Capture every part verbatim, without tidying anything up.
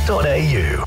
dot a u.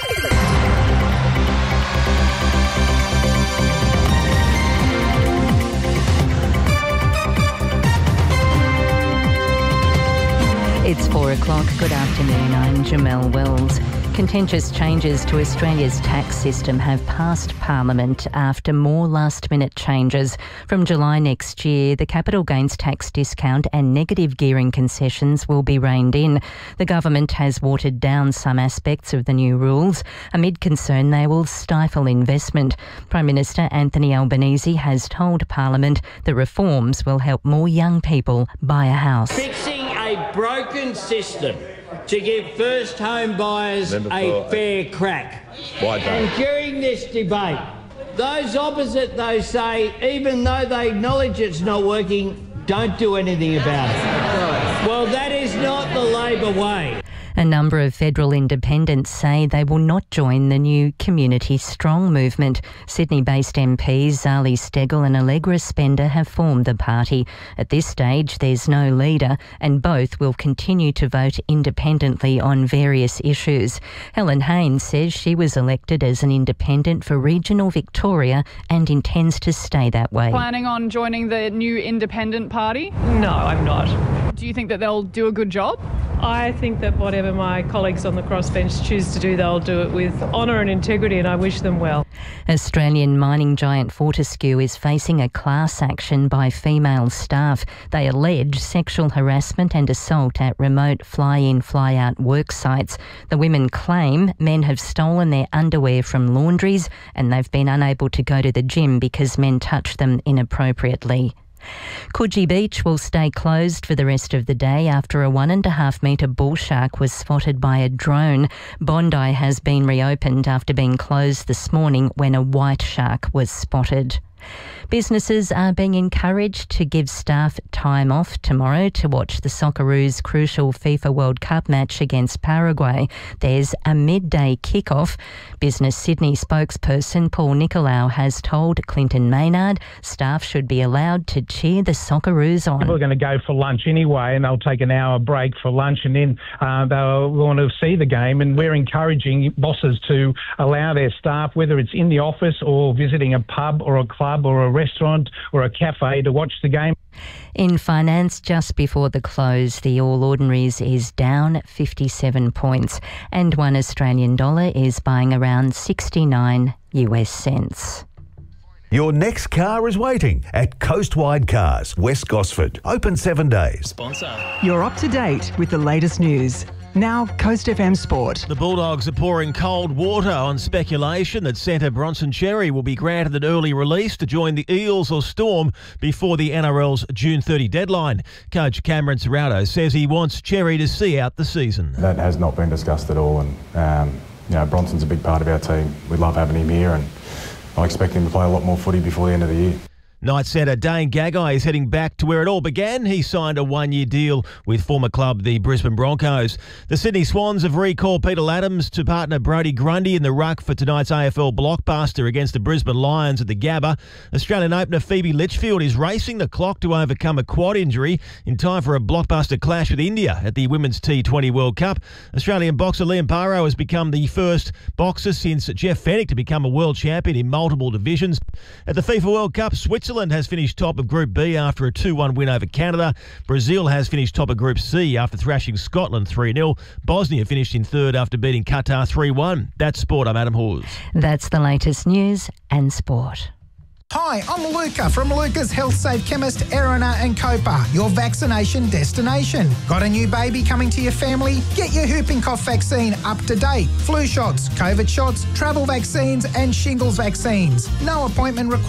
It's four o'clock. Good afternoon. I'm Jamelle Wells. Contentious changes to Australia's tax system have passed Parliament after more last-minute changes. From July next year, the capital gains tax discount and negative gearing concessions will be reined in. The government has watered down some aspects of the new rules, amid concern they will stifle investment. Prime Minister Anthony Albanese has told Parliament the reforms will help more young people buy a house. Fixing a broken system to give first home buyers a fair crack. Why don't? And during this debate, those opposite, they say, even though they acknowledge it's not working, don't do anything about it. Well, that is not the Labor way. A number of federal independents say they will not join the new Community Strong movement. Sydney-based M Ps Zali Steggall and Allegra Spender have formed the party. At this stage, there's no leader, and both will continue to vote independently on various issues. Helen Haynes says she was elected as an independent for regional Victoria and intends to stay that way. Planning on joining the new independent party? No, I'm not. Do you think that they'll do a good job? I think that whatever my colleagues on the crossbench choose to do, they'll do it with honour and integrity, and I wish them well. Australian mining giant Fortescue is facing a class action by female staff. They allege sexual harassment and assault at remote fly-in, fly-out work sites. The women claim men have stolen their underwear from laundries and they've been unable to go to the gym because men touch them inappropriately. Coogee Beach will stay closed for the rest of the day after a one and a half metre bull shark was spotted by a drone. Bondi has been reopened after being closed this morning when a white shark was spotted. Businesses are being encouraged to give staff time off tomorrow to watch the Socceroos' crucial FIFA World Cup match against Paraguay. There's a midday kick-off. Business Sydney spokesperson Paul Nicolau has told Clinton Maynard staff should be allowed to cheer the Socceroos on. People are going to go for lunch anyway, and they'll take an hour break for lunch, and then uh, they'll want to see the game. And we're encouraging bosses to allow their staff, whether it's in the office or visiting a pub or a club or a restaurant or a cafe, to watch the game. In finance, just before the close, the All Ordinaries is down fifty-seven points and one Australian dollar is buying around sixty-nine U S cents. Your next car is waiting at Coastwide Cars, West Gosford. Open seven days. Sponsor. You're up to date with the latest news. Now, Coast F M Sport. The Bulldogs are pouring cold water on speculation that centre Bronson Xerri will be granted an early release to join the Eels or Storm before the N R L's June thirtieth deadline. Coach Cameron Serrato says he wants Xerri to see out the season. That has not been discussed at all, and um, you know, Bronson's a big part of our team. We love having him here, and I expect him to play a lot more footy before the end of the year. Knights centre Dane Gagai is heading back to where it all began. He signed a one-year deal with former club the Brisbane Broncos. The Sydney Swans have recalled Peter Laddams to partner Brodie Grundy in the ruck for tonight's A F L blockbuster against the Brisbane Lions at the Gabba. Australian opener Phoebe Litchfield is racing the clock to overcome a quad injury in time for a blockbuster clash with India at the Women's T twenty World Cup. Australian boxer Liam Paro has become the first boxer since Jeff Fennick to become a world champion in multiple divisions. At the FIFA World Cup, Switzerland has finished top of Group B after a two one win over Canada. Brazil has finished top of Group C after thrashing Scotland three nil. Bosnia finished in third after beating Qatar three one. That's sport. I'm Adam Hawes. That's the latest news and sport. Hi, I'm Luca from Luca's Health Safe Chemist, Erina and Copa, your vaccination destination. Got a new baby coming to your family? Get your whooping cough vaccine up to date. Flu shots, COVID shots, travel vaccines and shingles vaccines. No appointment required.